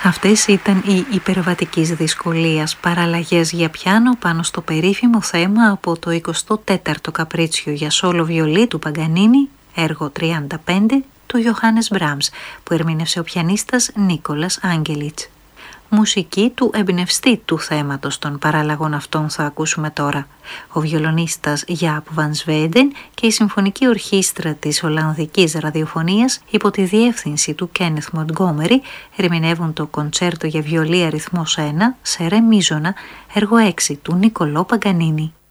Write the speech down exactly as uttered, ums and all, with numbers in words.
Αυτές ήταν οι υπερβατικής δυσκολίας παραλλαγές για πιάνο πάνω στο περίφημο θέμα από το εικοστό τέταρτο καπρίτσιο για σόλο βιολί του Παγκανίνη, έργο τριάντα πέντε του Ιωάννης Μπράμς, που ερμήνευσε ο πιανίστας Νίκολας Άγγελιτς. Μουσική του εμπνευστή του θέματος των παραλλαγών αυτών θα ακούσουμε τώρα. Ο βιολονίστας Jaap van Zweden και η Συμφωνική Ορχήστρα της Ολλανδικής Ραδιοφωνίας υπό τη διεύθυνση του Kenneth Montgomery ερμηνεύουν το κοντσέρτο για βιολί αριθμός ένα σε ρε μίζωνα, έργο έξι του Νικολό Παγκανίνη.